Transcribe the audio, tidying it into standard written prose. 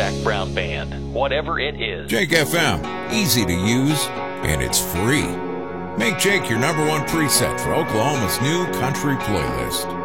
Zach Brown Band, whatever it is. Jake FM, easy to use, and it's free. Make Jake your number one preset for Oklahoma's new country playlist.